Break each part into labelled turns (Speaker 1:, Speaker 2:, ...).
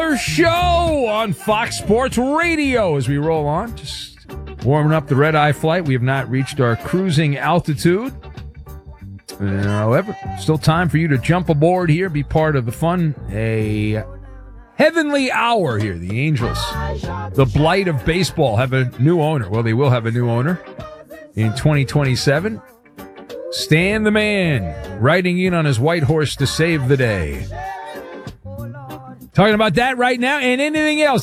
Speaker 1: another show on Fox Sports Radio as we roll on. Just warming up the red-eye flight. We have not reached our cruising altitude. However, still time for you to jump aboard here, be part of the fun. A heavenly hour here. The Angels, the blight of baseball, have a new owner. Well, they will have a new owner in 2027. Stan the Man riding in on his white horse to save the day. Talking about that right now and anything else.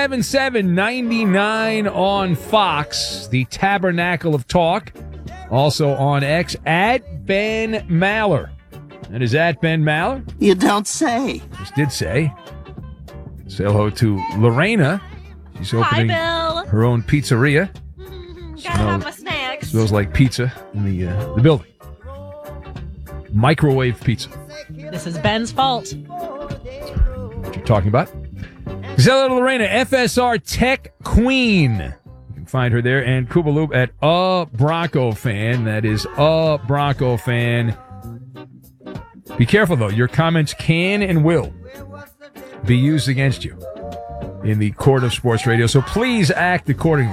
Speaker 1: 877-99 on Fox, the Tabernacle of Talk. Also on X, at Ben Maller. That is at Ben Maller.
Speaker 2: You don't say.
Speaker 1: Just did say. Say hello to Lorena. She's opening her own pizzeria.
Speaker 3: Gotta have my snacks.
Speaker 1: Smells like pizza in the building. Microwave pizza.
Speaker 3: This is Ben's fault.
Speaker 1: What you're talking about? Hello to Lorena, FSR Tech Queen. You can find her there. And Kubaloop at A Bronco Fan. That is A Bronco Fan. Be careful, though. Your comments can and will be used against you in the court of sports radio. So please act accordingly.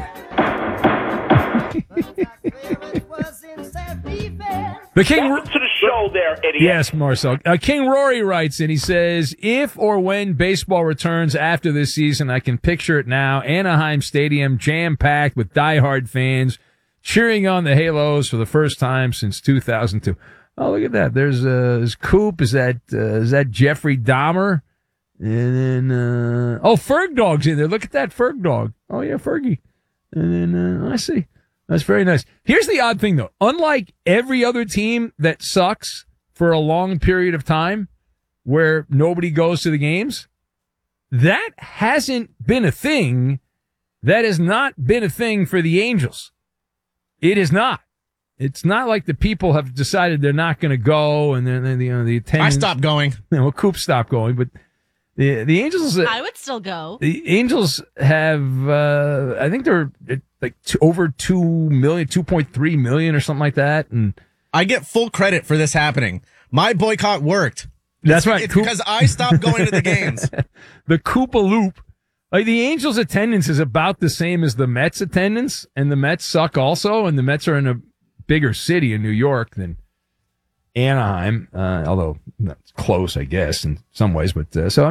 Speaker 1: The King.
Speaker 4: Welcome to the show there, idiot.
Speaker 1: Yes, Marcel. King Rory writes in, he says, if or when baseball returns after this season, I can picture it now. Anaheim Stadium jam-packed with diehard fans cheering on the Halos for the first time since 2002. Oh, look at that. There's Coop. Is that Jeffrey Dahmer? And then, Ferg Dog's in there. Look at that Ferg Dog. Oh, yeah, Fergie. And then, I see. That's very nice. Here's the odd thing, though. Unlike every other team that sucks for a long period of time where nobody goes to the games, that hasn't been a thing. That has not been a thing for the Angels. It is not. It's not like the people have decided they're not going to go and then the attendance.
Speaker 5: I stopped going.
Speaker 1: Well, Coop stopped going, but the Angels.
Speaker 3: I would still go.
Speaker 1: The Angels have, I think they're like over 2 million, 2.3 million or something like that. And
Speaker 5: I get full credit for this happening. My boycott worked.
Speaker 1: That's right.
Speaker 5: It's because I stopped going to the games.
Speaker 1: The Koopaloop. Like the Angels' attendance is about the same as the Mets' attendance, and the Mets suck also, and the Mets are in a bigger city in New York than Anaheim, although it's close, I guess, in some ways. But so